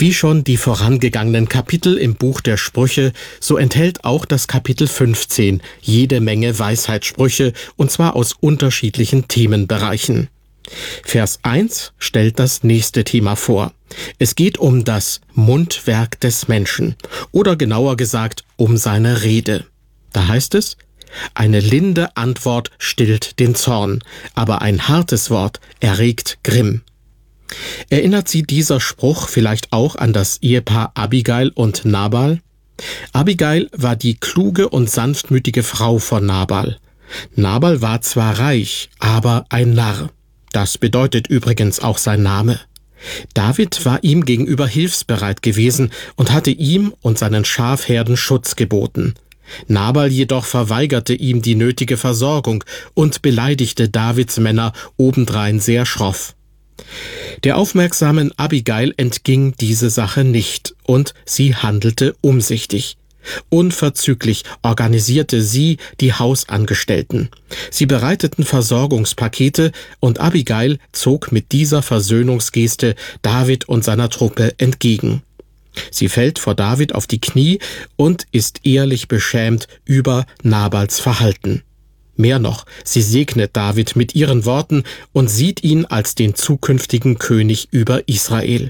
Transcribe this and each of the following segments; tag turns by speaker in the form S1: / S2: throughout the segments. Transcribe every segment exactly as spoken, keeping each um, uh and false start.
S1: Wie schon die vorangegangenen Kapitel im Buch der Sprüche, so enthält auch das Kapitel fünfzehn jede Menge Weisheitssprüche, und zwar aus unterschiedlichen Themenbereichen. Vers eins stellt das nächste Thema vor. Es geht um das Mundwerk des Menschen, oder genauer gesagt um seine Rede. Da heißt es: Eine linde Antwort stillt den Zorn, aber ein hartes Wort erregt Grimm. Erinnert Sie dieser Spruch vielleicht auch an das Ehepaar Abigail und Nabal? Abigail war die kluge und sanftmütige Frau von Nabal. Nabal war zwar reich, aber ein Narr. Das bedeutet übrigens auch sein Name. David war ihm gegenüber hilfsbereit gewesen und hatte ihm und seinen Schafherden Schutz geboten. Nabal jedoch verweigerte ihm die nötige Versorgung und beleidigte Davids Männer obendrein sehr schroff. Der aufmerksamen Abigail entging diese Sache nicht, und sie handelte umsichtig. Unverzüglich organisierte sie die Hausangestellten. Sie bereiteten Versorgungspakete, und Abigail zog mit dieser Versöhnungsgeste David und seiner Truppe entgegen. Sie fällt vor David auf die Knie und ist ehrlich beschämt über Nabals Verhalten. Mehr noch, sie segnet David mit ihren Worten und sieht ihn als den zukünftigen König über Israel.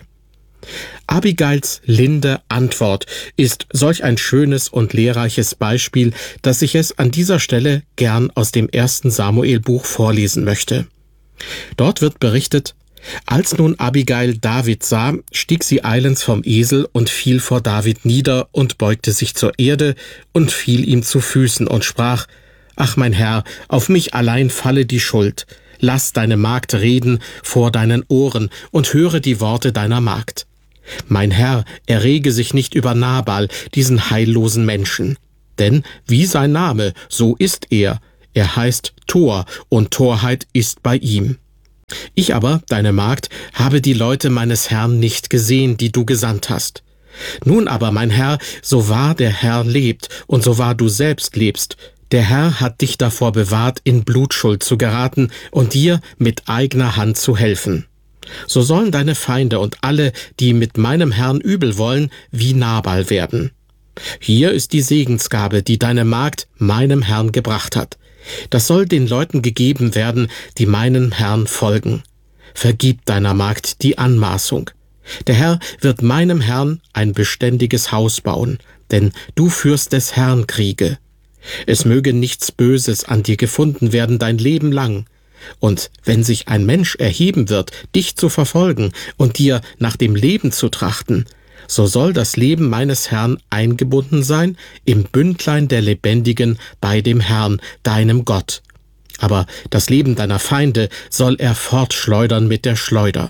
S1: Abigails linde Antwort ist solch ein schönes und lehrreiches Beispiel, dass ich es an dieser Stelle gern aus dem ersten Samuel-Buch vorlesen möchte. Dort wird berichtet: Als nun Abigail David sah, stieg sie eilends vom Esel und fiel vor David nieder und beugte sich zur Erde und fiel ihm zu Füßen und sprach: »Ach, mein Herr, auf mich allein falle die Schuld. Lass deine Magd reden vor deinen Ohren und höre die Worte deiner Magd. Mein Herr, errege sich nicht über Nabal, diesen heillosen Menschen. Denn wie sein Name, so ist er. Er heißt Tor, und Torheit ist bei ihm. Ich aber, deine Magd, habe die Leute meines Herrn nicht gesehen, die du gesandt hast. Nun aber, mein Herr, so wahr der Herr lebt und so wahr du selbst lebst, der Herr hat dich davor bewahrt, in Blutschuld zu geraten und dir mit eigener Hand zu helfen. So sollen deine Feinde und alle, die mit meinem Herrn übel wollen, wie Nabal werden. Hier ist die Segensgabe, die deine Magd meinem Herrn gebracht hat. Das soll den Leuten gegeben werden, die meinem Herrn folgen. Vergib deiner Magd die Anmaßung. Der Herr wird meinem Herrn ein beständiges Haus bauen, denn du führst des Herrn Kriege. Es möge nichts Böses an dir gefunden werden dein Leben lang. Und wenn sich ein Mensch erheben wird, dich zu verfolgen und dir nach dem Leben zu trachten, so soll das Leben meines Herrn eingebunden sein im Bündlein der Lebendigen bei dem Herrn, deinem Gott. Aber das Leben deiner Feinde soll er fortschleudern mit der Schleuder.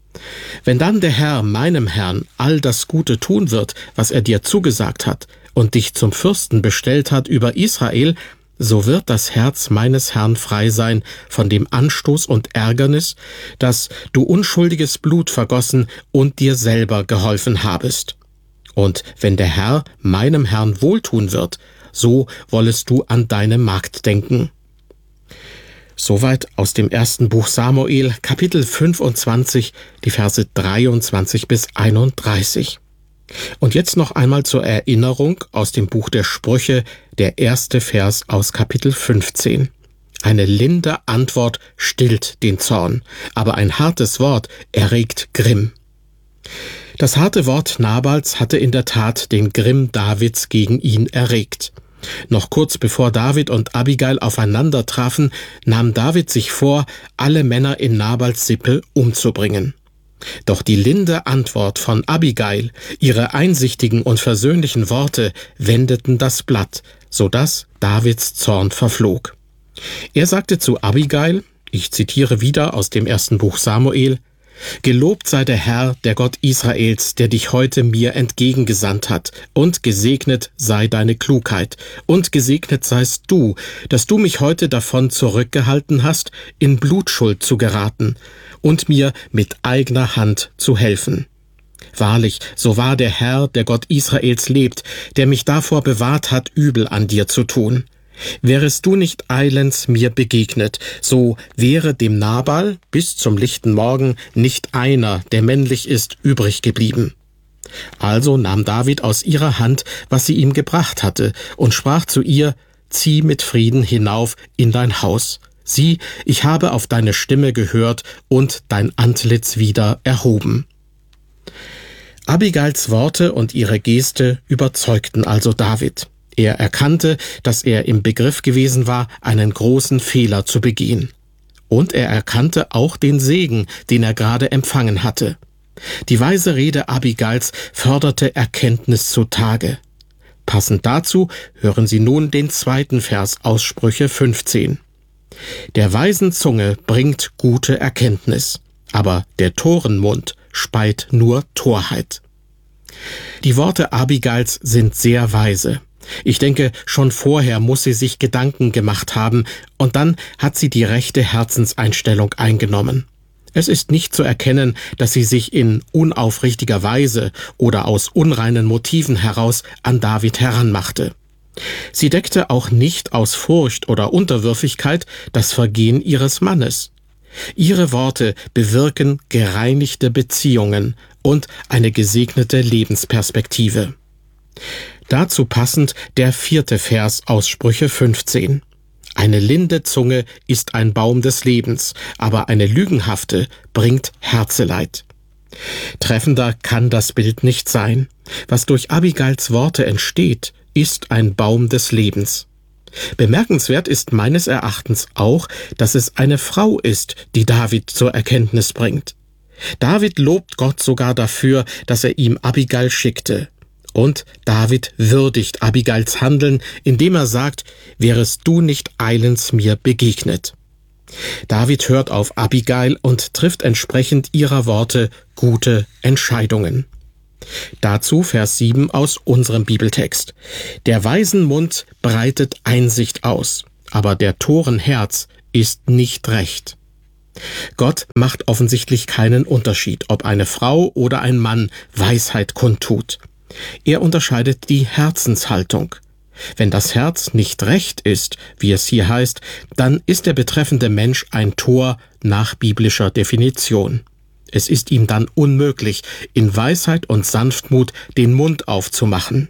S1: Wenn dann der Herr meinem Herrn all das Gute tun wird, was er dir zugesagt hat, und dich zum Fürsten bestellt hat über Israel, so wird das Herz meines Herrn frei sein von dem Anstoß und Ärgernis, dass du unschuldiges Blut vergossen und dir selber geholfen habest. Und wenn der Herr meinem Herrn wohltun wird, so wollest du an deine Magd denken.« Soweit aus dem ersten Buch Samuel, Kapitel fünfundzwanzig, die Verse dreiundzwanzig bis einunddreißig. Und jetzt noch einmal zur Erinnerung aus dem Buch der Sprüche, der erste Vers aus Kapitel fünfzehn. Eine linde Antwort stillt den Zorn, aber ein hartes Wort erregt Grimm. Das harte Wort Nabals hatte in der Tat den Grimm Davids gegen ihn erregt. Noch kurz bevor David und Abigail aufeinander trafen, nahm David sich vor, alle Männer in Nabals Sippe umzubringen. Doch die linde Antwort von Abigail, ihre einsichtigen und versöhnlichen Worte wendeten das Blatt, so dass Davids Zorn verflog. Er sagte zu Abigail, ich zitiere wieder aus dem ersten Buch Samuel: »Gelobt sei der Herr, der Gott Israels, der dich heute mir entgegengesandt hat, und gesegnet sei deine Klugheit, und gesegnet seist du, dass du mich heute davon zurückgehalten hast, in Blutschuld zu geraten und mir mit eigener Hand zu helfen. Wahrlich, so wahr der Herr, der Gott Israels lebt, der mich davor bewahrt hat, übel an dir zu tun. Wärest du nicht eilends mir begegnet, so wäre dem Nabal bis zum lichten Morgen nicht einer, der männlich ist, übrig geblieben. Also nahm David aus ihrer Hand, was sie ihm gebracht hatte, und sprach zu ihr: Zieh mit Frieden hinauf in dein Haus. Sieh, ich habe auf deine Stimme gehört und dein Antlitz wieder erhoben. Abigails Worte und ihre Geste überzeugten also David. Er erkannte, dass er im Begriff gewesen war, einen großen Fehler zu begehen. Und er erkannte auch den Segen, den er gerade empfangen hatte. Die weise Rede Abigails förderte Erkenntnis zutage. Passend dazu hören Sie nun den zweiten Vers aus Sprüche fünfzehn. Der weisen Zunge bringt gute Erkenntnis, aber der Torenmund speit nur Torheit. Die Worte Abigails sind sehr weise. Ich denke, schon vorher muss sie sich Gedanken gemacht haben, und dann hat sie die rechte Herzenseinstellung eingenommen. Es ist nicht zu erkennen, dass sie sich in unaufrichtiger Weise oder aus unreinen Motiven heraus an David heranmachte. Sie deckte auch nicht aus Furcht oder Unterwürfigkeit das Vergehen ihres Mannes. Ihre Worte bewirken gereinigte Beziehungen und eine gesegnete Lebensperspektive. Dazu passend der vierte Vers aus Sprüche fünfzehn. Eine linde Zunge ist ein Baum des Lebens, aber eine lügenhafte bringt Herzeleid. Treffender kann das Bild nicht sein. Was durch Abigails Worte entsteht, ist ein Baum des Lebens. Bemerkenswert ist meines Erachtens auch, dass es eine Frau ist, die David zur Erkenntnis bringt. David lobt Gott sogar dafür, dass er ihm Abigail schickte. Und David würdigt Abigails Handeln, indem er sagt: Wärest du nicht eilends mir begegnet. David hört auf Abigail und trifft entsprechend ihrer Worte gute Entscheidungen. Dazu Vers sieben aus unserem Bibeltext. Der weisen Mund breitet Einsicht aus, aber der toren Herz ist nicht recht. Gott macht offensichtlich keinen Unterschied, ob eine Frau oder ein Mann Weisheit kundtut. Er unterscheidet die Herzenshaltung. Wenn das Herz nicht recht ist, wie es hier heißt, dann ist der betreffende Mensch ein Tor nach biblischer Definition. Es ist ihm dann unmöglich, in Weisheit und Sanftmut den Mund aufzumachen.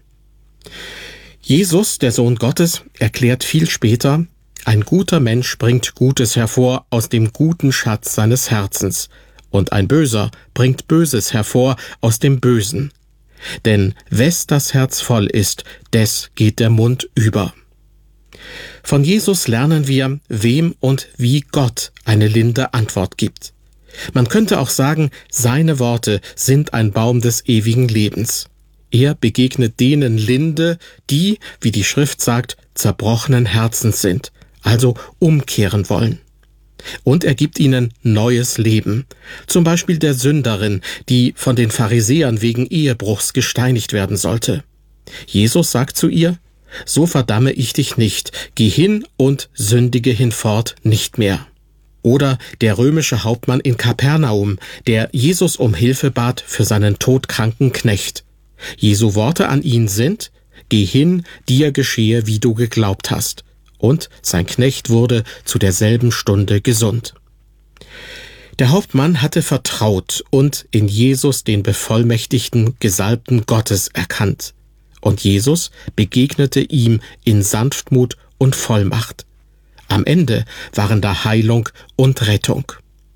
S1: Jesus, der Sohn Gottes, erklärt viel später: Ein guter Mensch bringt Gutes hervor aus dem guten Schatz seines Herzens, und ein Böser bringt Böses hervor aus dem Bösen. Denn wes das Herz voll ist, des geht der Mund über. Von Jesus lernen wir, wem und wie Gott eine linde Antwort gibt. Man könnte auch sagen, seine Worte sind ein Baum des ewigen Lebens. Er begegnet denen linde, die, wie die Schrift sagt, zerbrochenen Herzens sind, also umkehren wollen. Und er gibt ihnen neues Leben, zum Beispiel der Sünderin, die von den Pharisäern wegen Ehebruchs gesteinigt werden sollte. Jesus sagt zu ihr: So verdamme ich dich nicht, geh hin und sündige hinfort nicht mehr. Oder der römische Hauptmann in Kapernaum, der Jesus um Hilfe bat für seinen todkranken Knecht. Jesu Worte an ihn sind: Geh hin, dir geschehe, wie du geglaubt hast. Und sein Knecht wurde zu derselben Stunde gesund. Der Hauptmann hatte vertraut und in Jesus den bevollmächtigten Gesalbten Gottes erkannt. Und Jesus begegnete ihm in Sanftmut und Vollmacht. Am Ende waren da Heilung und Rettung.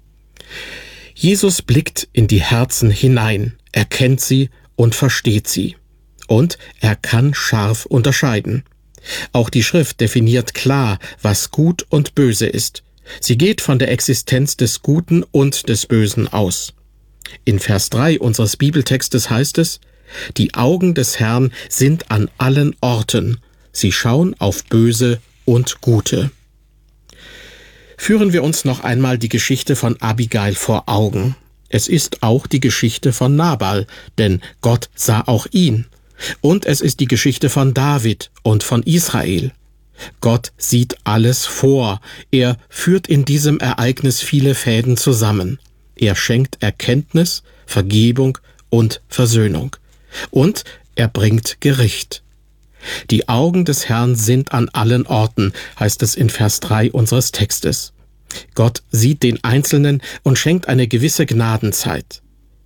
S1: Jesus blickt in die Herzen hinein, erkennt sie und versteht sie. Und er kann scharf unterscheiden. Auch die Schrift definiert klar, was gut und böse ist. Sie geht von der Existenz des Guten und des Bösen aus. In Vers drei unseres Bibeltextes heißt es: Die Augen des Herrn sind an allen Orten. Sie schauen auf Böse und Gute. Führen wir uns noch einmal die Geschichte von Abigail vor Augen. Es ist auch die Geschichte von Nabal, denn Gott sah auch ihn. Und es ist die Geschichte von David und von Israel. Gott sieht alles vor. Er führt in diesem Ereignis viele Fäden zusammen. Er schenkt Erkenntnis, Vergebung und Versöhnung. Und er bringt Gericht. Die Augen des Herrn sind an allen Orten, heißt es in Vers drei unseres Textes. Gott sieht den Einzelnen und schenkt eine gewisse Gnadenzeit.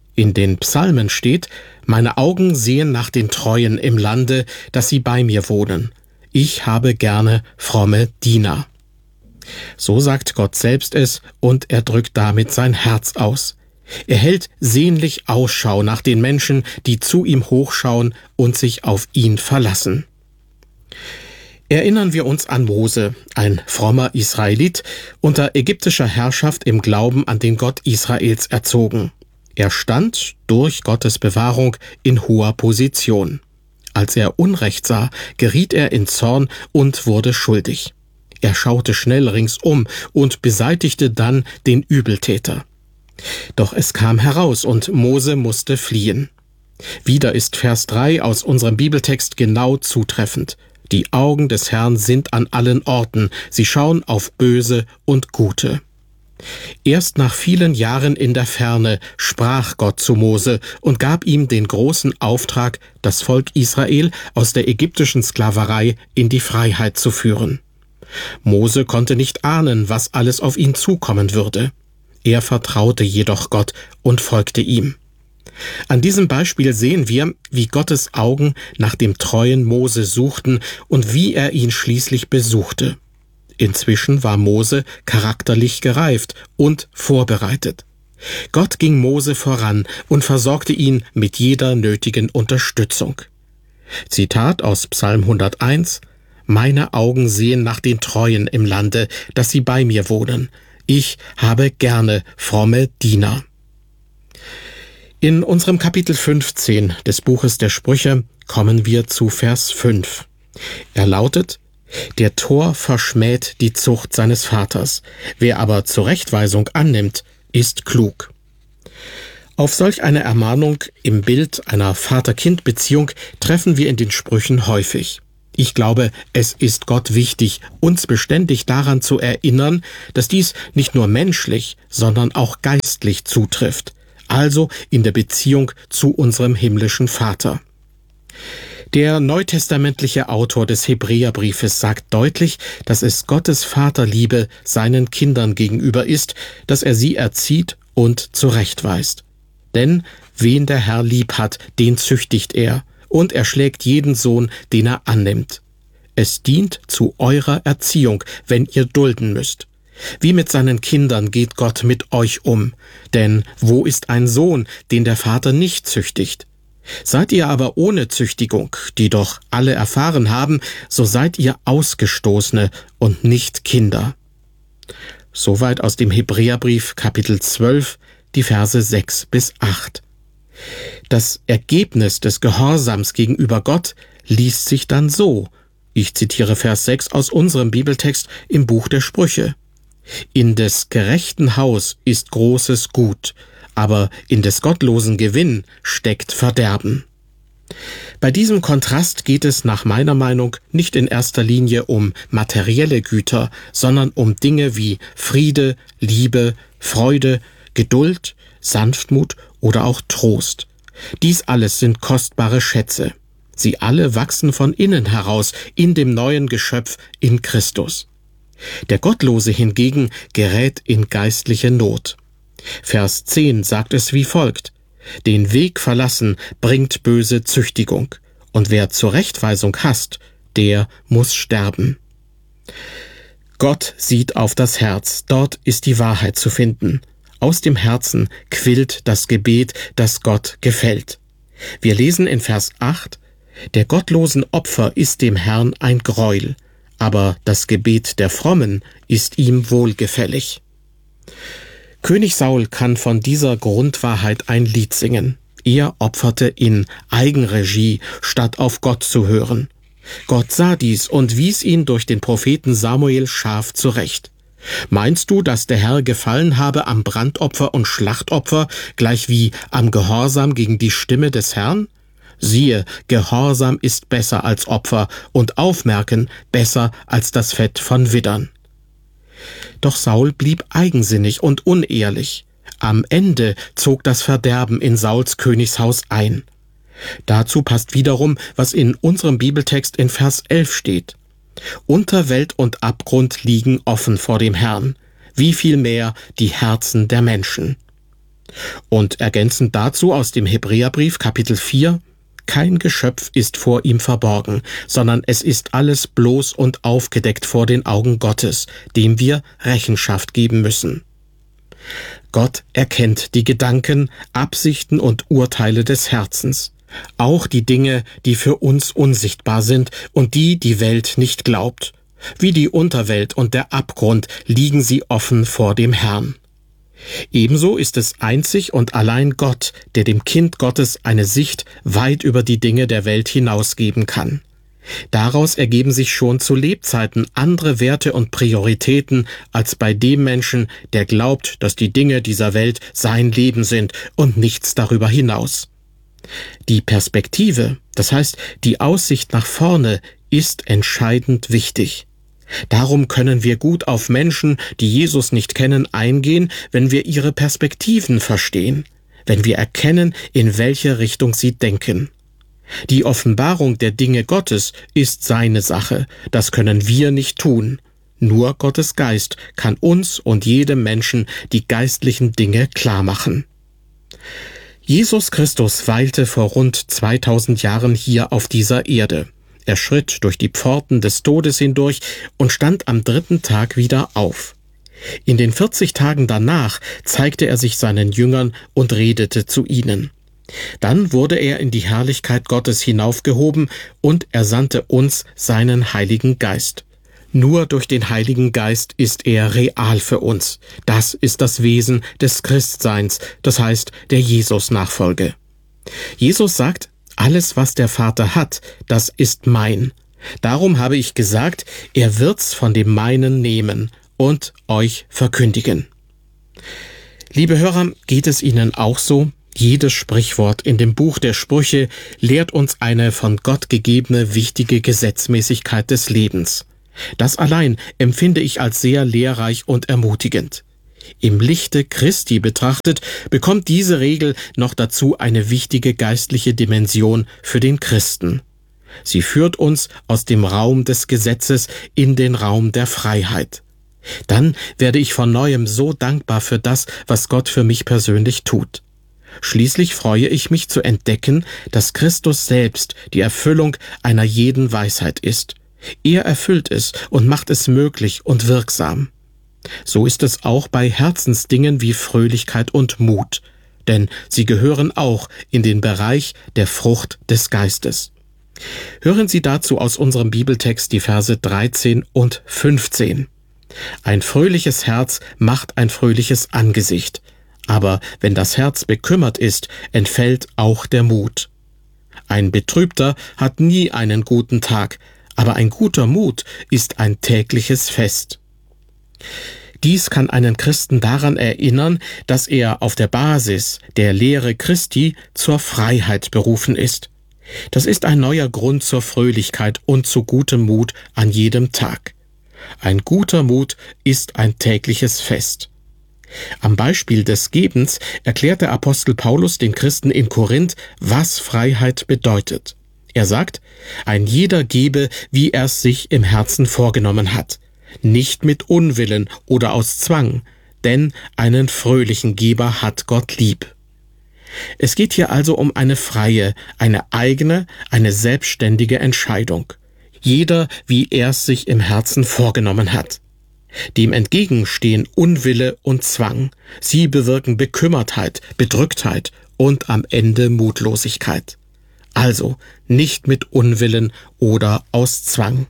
S1: In den Psalmen steht: Meine Augen sehen nach den Treuen im Lande, dass sie bei mir wohnen. Ich habe gerne fromme Diener. So sagt Gott selbst es, und er drückt damit sein Herz aus. Er hält sehnlich Ausschau nach den Menschen, die zu ihm hochschauen und sich auf ihn verlassen. Erinnern wir uns an Mose, ein frommer Israelit, unter ägyptischer Herrschaft im Glauben an den Gott Israels erzogen. Er stand, durch Gottes Bewahrung, in hoher Position. Als er Unrecht sah, geriet er in Zorn und wurde schuldig. Er schaute schnell ringsum und beseitigte dann den Übeltäter. Doch es kam heraus und Mose musste fliehen. Wieder ist Vers drei aus unserem Bibeltext genau zutreffend. Die Augen des Herrn sind an allen Orten, sie schauen auf Böse und Gute. Erst nach vielen Jahren in der Ferne sprach Gott zu Mose und gab ihm den großen Auftrag, das Volk Israel aus der ägyptischen Sklaverei in die Freiheit zu führen. Mose konnte nicht ahnen, was alles auf ihn zukommen würde. Er vertraute jedoch Gott und folgte ihm. An diesem Beispiel sehen wir, wie Gottes Augen nach dem treuen Mose suchten und wie er ihn schließlich besuchte. Inzwischen war Mose charakterlich gereift und vorbereitet. Gott ging Mose voran und versorgte ihn mit jeder nötigen Unterstützung. Zitat aus Psalm hunderteins: Meine Augen sehen nach den Treuen im Lande, dass sie bei mir wohnen. Ich habe gerne fromme Diener. In unserem Kapitel fünfzehn des Buches der Sprüche kommen wir zu Vers fünf. Er lautet: Der Tor verschmäht die Zucht seines Vaters, wer aber Zurechtweisung annimmt, ist klug. Auf solch eine Ermahnung im Bild einer Vater-Kind-Beziehung treffen wir in den Sprüchen häufig. Ich glaube, es ist Gott wichtig, uns beständig daran zu erinnern, dass dies nicht nur menschlich, sondern auch geistlich zutrifft, also in der Beziehung zu unserem himmlischen Vater. Der neutestamentliche Autor des Hebräerbriefes sagt deutlich, dass es Gottes Vaterliebe seinen Kindern gegenüber ist, dass er sie erzieht und zurechtweist. Denn wen der Herr lieb hat, den züchtigt er, und er schlägt jeden Sohn, den er annimmt. Es dient zu eurer Erziehung, wenn ihr dulden müsst. Wie mit seinen Kindern geht Gott mit euch um, denn wo ist ein Sohn, den der Vater nicht züchtigt? Seid ihr aber ohne Züchtigung, die doch alle erfahren haben, so seid ihr Ausgestoßene und nicht Kinder. Soweit aus dem Hebräerbrief Kapitel zwölf, die Verse sechs bis acht. Das Ergebnis des Gehorsams gegenüber Gott liest sich dann so. Ich zitiere Vers sechs aus unserem Bibeltext im Buch der Sprüche. In des gerechten Haus ist großes Gut, aber in des gottlosen Gewinn steckt Verderben. Bei diesem Kontrast geht es nach meiner Meinung nicht in erster Linie um materielle Güter, sondern um Dinge wie Friede, Liebe, Freude, Geduld, Sanftmut oder auch Trost. Dies alles sind kostbare Schätze. Sie alle wachsen von innen heraus in dem neuen Geschöpf in Christus. Der Gottlose hingegen gerät in geistliche Not. Vers zehn sagt es wie folgt: Den Weg verlassen bringt böse Züchtigung, und wer Zurechtweisung hasst, der muss sterben. Gott sieht auf das Herz, dort ist die Wahrheit zu finden. Aus dem Herzen quillt das Gebet, das Gott gefällt. Wir lesen in Vers acht: Der gottlosen Opfer ist dem Herrn ein Greuel, aber das Gebet der Frommen ist ihm wohlgefällig. König Saul kann von dieser Grundwahrheit ein Lied singen. Er opferte in Eigenregie, statt auf Gott zu hören. Gott sah dies und wies ihn durch den Propheten Samuel scharf zurecht. Meinst du, dass der Herr gefallen habe am Brandopfer und Schlachtopfer, gleichwie am Gehorsam gegen die Stimme des Herrn? Siehe, Gehorsam ist besser als Opfer und Aufmerken besser als das Fett von Widdern. Doch Saul blieb eigensinnig und unehrlich. Am Ende zog das Verderben in Sauls Königshaus ein. Dazu passt wiederum, was in unserem Bibeltext in Vers elf steht. Unterwelt und Abgrund liegen offen vor dem Herrn, wie viel mehr die Herzen der Menschen. Und ergänzend dazu aus dem Hebräerbrief Kapitel vier: Kein Geschöpf ist vor ihm verborgen, sondern es ist alles bloß und aufgedeckt vor den Augen Gottes, dem wir Rechenschaft geben müssen. Gott erkennt die Gedanken, Absichten und Urteile des Herzens, auch die Dinge, die für uns unsichtbar sind und die die Welt nicht glaubt. Wie die Unterwelt und der Abgrund liegen sie offen vor dem Herrn. Ebenso ist es einzig und allein Gott, der dem Kind Gottes eine Sicht weit über die Dinge der Welt hinausgeben kann. Daraus ergeben sich schon zu Lebzeiten andere Werte und Prioritäten als bei dem Menschen, der glaubt, dass die Dinge dieser Welt sein Leben sind und nichts darüber hinaus. Die Perspektive, das heißt die Aussicht nach vorne, ist entscheidend wichtig. Darum können wir gut auf Menschen, die Jesus nicht kennen, eingehen, wenn wir ihre Perspektiven verstehen, wenn wir erkennen, in welche Richtung sie denken. Die Offenbarung der Dinge Gottes ist seine Sache, das können wir nicht tun. Nur Gottes Geist kann uns und jedem Menschen die geistlichen Dinge klarmachen. Jesus Christus weilte vor rund zweitausend Jahren hier auf dieser Erde. Er schritt durch die Pforten des Todes hindurch und stand am dritten Tag wieder auf. In den vierzig Tagen danach zeigte er sich seinen Jüngern und redete zu ihnen. Dann wurde er in die Herrlichkeit Gottes hinaufgehoben und er sandte uns seinen Heiligen Geist. Nur durch den Heiligen Geist ist er real für uns. Das ist das Wesen des Christseins, das heißt der Jesus-Nachfolge. Jesus sagt: Alles, was der Vater hat, das ist mein. Darum habe ich gesagt, er wird's von dem Meinen nehmen und euch verkündigen. Liebe Hörer, geht es Ihnen auch so? Jedes Sprichwort in dem Buch der Sprüche lehrt uns eine von Gott gegebene wichtige Gesetzmäßigkeit des Lebens. Das allein empfinde ich als sehr lehrreich und ermutigend. Im Lichte Christi betrachtet, bekommt diese Regel noch dazu eine wichtige geistliche Dimension für den Christen. Sie führt uns aus dem Raum des Gesetzes in den Raum der Freiheit. Dann werde ich von neuem so dankbar für das, was Gott für mich persönlich tut. Schließlich freue ich mich zu entdecken, dass Christus selbst die Erfüllung einer jeden Weisheit ist. Er erfüllt es und macht es möglich und wirksam. So ist es auch bei Herzensdingen wie Fröhlichkeit und Mut, denn sie gehören auch in den Bereich der Frucht des Geistes. Hören Sie dazu aus unserem Bibeltext die Verse dreizehn und fünfzehn. Ein fröhliches Herz macht ein fröhliches Angesicht, aber wenn das Herz bekümmert ist, entfällt auch der Mut. Ein Betrübter hat nie einen guten Tag, aber ein guter Mut ist ein tägliches Fest. Dies kann einen Christen daran erinnern, dass er auf der Basis der Lehre Christi zur Freiheit berufen ist. Das ist ein neuer Grund zur Fröhlichkeit und zu gutem Mut an jedem Tag. Ein guter Mut ist ein tägliches Fest. Am Beispiel des Gebens erklärt der Apostel Paulus den Christen in Korinth, was Freiheit bedeutet. Er sagt: Ein jeder gebe, wie er es sich im Herzen vorgenommen hat, nicht mit Unwillen oder aus Zwang, denn einen fröhlichen Geber hat Gott lieb. Es geht hier also um eine freie, eine eigene, eine selbstständige Entscheidung. Jeder, wie er es sich im Herzen vorgenommen hat. Dem entgegen stehen Unwille und Zwang. Sie bewirken Bekümmertheit, Bedrücktheit und am Ende Mutlosigkeit. Also nicht mit Unwillen oder aus Zwang.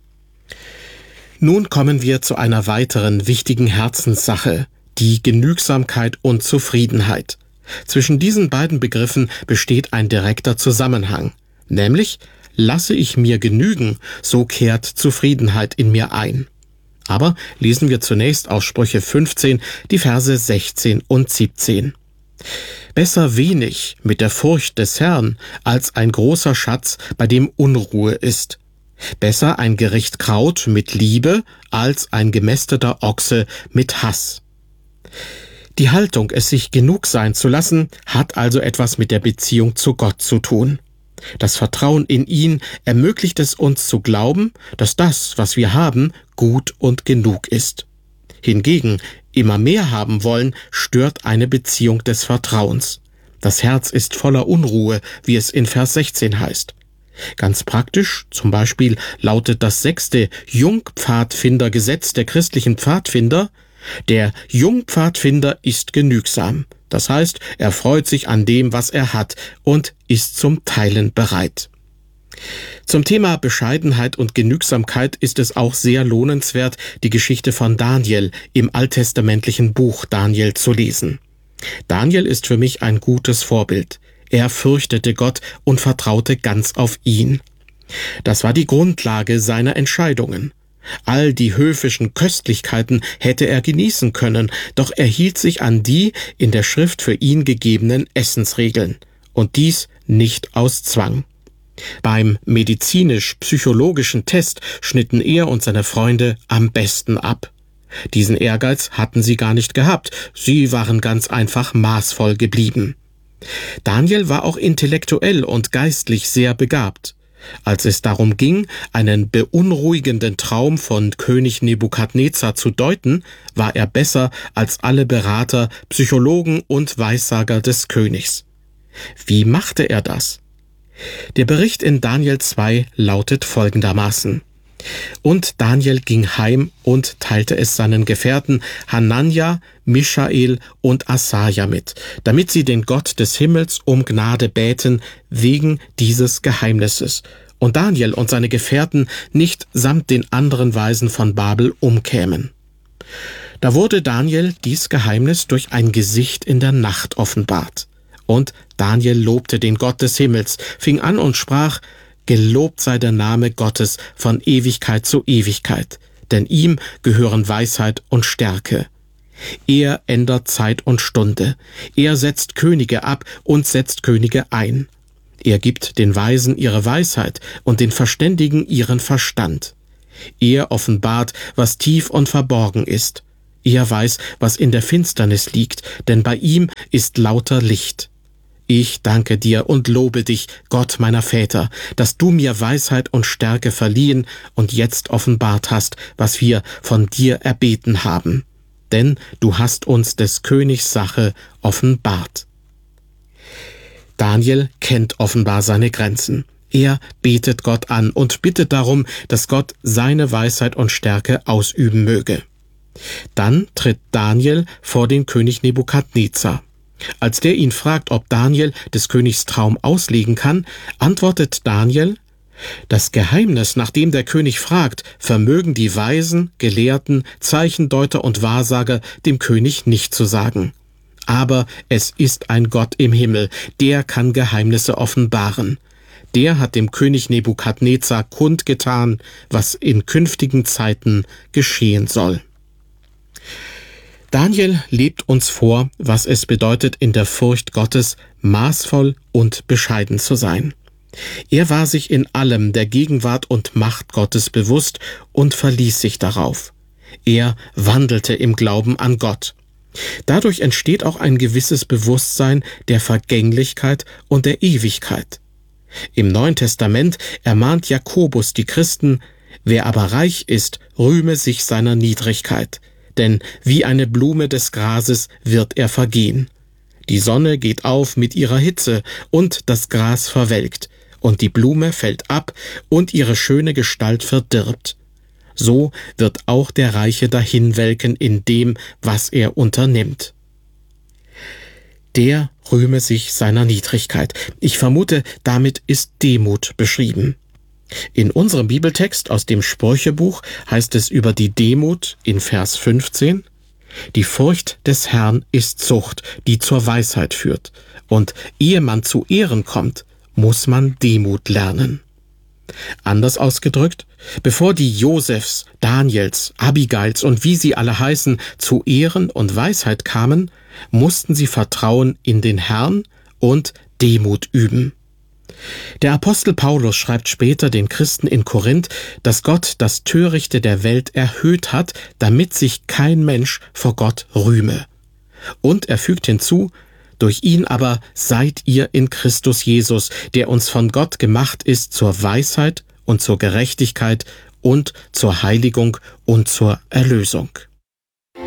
S1: Nun kommen wir zu einer weiteren wichtigen Herzenssache, die Genügsamkeit und Zufriedenheit. Zwischen diesen beiden Begriffen besteht ein direkter Zusammenhang, nämlich: Lasse ich mir genügen, so kehrt Zufriedenheit in mir ein. Aber lesen wir zunächst aus Sprüche fünfzehn die Verse sechzehn und siebzehn. Besser wenig mit der Furcht des Herrn als ein großer Schatz, bei dem Unruhe ist. Besser ein Gericht Kraut mit Liebe als ein gemästeter Ochse mit Hass. Die Haltung, es sich genug sein zu lassen, hat also etwas mit der Beziehung zu Gott zu tun. Das Vertrauen in ihn ermöglicht es uns zu glauben, dass das, was wir haben, gut und genug ist. Hingegen Immer mehr haben wollen stört eine Beziehung des Vertrauens. Das Herz ist voller Unruhe, wie es in Vers sechzehn heißt. Ganz praktisch, zum Beispiel lautet das sechste Jungpfadfindergesetz der christlichen Pfadfinder: Der Jungpfadfinder ist genügsam. Das heißt, er freut sich an dem, was er hat, und ist zum Teilen bereit. Zum Thema Bescheidenheit und Genügsamkeit ist es auch sehr lohnenswert, die Geschichte von Daniel im alttestamentlichen Buch Daniel zu lesen. Daniel ist für mich ein gutes Vorbild. Er fürchtete Gott und vertraute ganz auf ihn. Das war die Grundlage seiner Entscheidungen. All die höfischen Köstlichkeiten hätte er genießen können, doch er hielt sich an die in der Schrift für ihn gegebenen Essensregeln. Und dies nicht aus Zwang. Beim medizinisch-psychologischen Test schnitten er und seine Freunde am besten ab. Diesen Ehrgeiz hatten sie gar nicht gehabt, sie waren ganz einfach maßvoll geblieben. Daniel war auch intellektuell und geistlich sehr begabt. Als es darum ging, einen beunruhigenden Traum von König Nebukadnezar zu deuten, war er besser als alle Berater, Psychologen und Weissager des Königs. Wie machte er das? Der Bericht in Daniel zwei lautet folgendermaßen: Und Daniel ging heim und teilte es seinen Gefährten Hanania, Mischael und Asaja mit, damit sie den Gott des Himmels um Gnade bäten wegen dieses Geheimnisses, und Daniel und seine Gefährten nicht samt den anderen Weisen von Babel umkämen. Da wurde Daniel dies Geheimnis durch ein Gesicht in der Nacht offenbart. Und Daniel lobte den Gott des Himmels, fing an und sprach: Gelobt sei der Name Gottes von Ewigkeit zu Ewigkeit, denn ihm gehören Weisheit und Stärke. Er ändert Zeit und Stunde, er setzt Könige ab und setzt Könige ein. Er gibt den Weisen ihre Weisheit und den Verständigen ihren Verstand. Er offenbart, was tief und verborgen ist. Er weiß, was in der Finsternis liegt, denn bei ihm ist lauter Licht. Ich danke dir und lobe dich, Gott meiner Väter, dass du mir Weisheit und Stärke verliehen und jetzt offenbart hast, was wir von dir erbeten haben. Denn du hast uns des Königs Sache offenbart. Daniel kennt offenbar seine Grenzen. Er betet Gott an und bittet darum, dass Gott seine Weisheit und Stärke ausüben möge. Dann tritt Daniel vor den König Nebukadnezar. Als der ihn fragt, ob Daniel des Königs Traum auslegen kann, antwortet Daniel: Das Geheimnis, nach dem der König fragt, vermögen die Weisen, Gelehrten, Zeichendeuter und Wahrsager dem König nicht zu sagen. Aber es ist ein Gott im Himmel, der kann Geheimnisse offenbaren. Der hat dem König Nebukadnezar kundgetan, was in künftigen Zeiten geschehen soll. Daniel lebt uns vor, was es bedeutet, in der Furcht Gottes maßvoll und bescheiden zu sein. Er war sich in allem der Gegenwart und Macht Gottes bewusst und verließ sich darauf. Er wandelte im Glauben an Gott. Dadurch entsteht auch ein gewisses Bewusstsein der Vergänglichkeit und der Ewigkeit. Im Neuen Testament ermahnt Jakobus die Christen: Wer aber reich ist, rühme sich seiner Niedrigkeit, denn wie eine Blume des Grases wird er vergehen. Die Sonne geht auf mit ihrer Hitze, und das Gras verwelkt, und die Blume fällt ab, und ihre schöne Gestalt verdirbt. So wird auch der Reiche dahinwelken in dem, was er unternimmt. Der rühme sich seiner Niedrigkeit. Ich vermute, damit ist Demut beschrieben. In unserem Bibeltext aus dem Sprüchebuch heißt es über die Demut in Vers fünfzehn: Die Furcht des Herrn ist Zucht, die zur Weisheit führt. Und ehe man zu Ehren kommt, muss man Demut lernen. Anders ausgedrückt, bevor die Josefs, Daniels, Abigails und wie sie alle heißen, zu Ehren und Weisheit kamen, mussten sie Vertrauen in den Herrn und Demut üben. Der Apostel Paulus schreibt später den Christen in Korinth, dass Gott das Törichte der Welt erhöht hat, damit sich kein Mensch vor Gott rühme. Und er fügt hinzu: Durch ihn aber seid ihr in Christus Jesus, der uns von Gott gemacht ist zur Weisheit und zur Gerechtigkeit und zur Heiligung und zur Erlösung.